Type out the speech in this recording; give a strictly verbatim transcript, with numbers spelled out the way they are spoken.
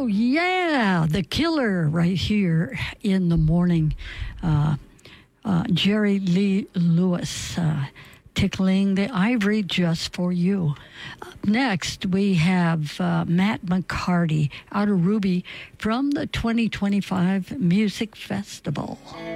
Oh, yeah, The Killer right here in the morning. Uh, uh, Jerry Lee Lewis, uh, Tickling the Ivory Just for You. Up next, we have uh, Matt McCarty out of Ruby from the twenty twenty-five Music Festival.